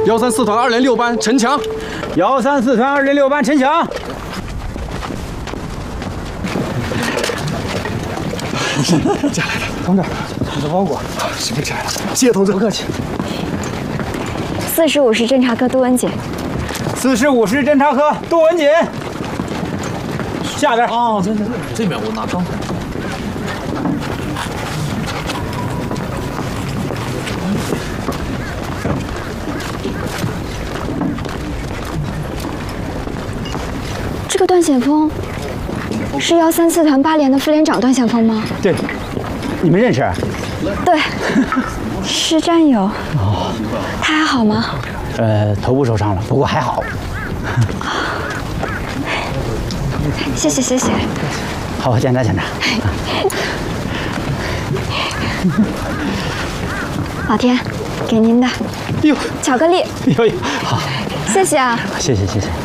134团206班陈强 ，134团206班陈强。 家来的， 同志，你的包裹。 幸亏家来了，谢谢同志， 不客气。 45师侦察科杜文锦。 45师侦察科杜文锦。下边。 哦，这边我拿刚才。 这个段显峰是134团8连的副连长段显峰吗？ 对，你们认识？ 对，是战友。哦，他还好吗？ 头部受伤了，不过还好。 谢谢谢谢。 好，检查检查。 老田，给您的。 哟， 巧克力。 哟，好， 谢谢啊。 谢谢谢谢。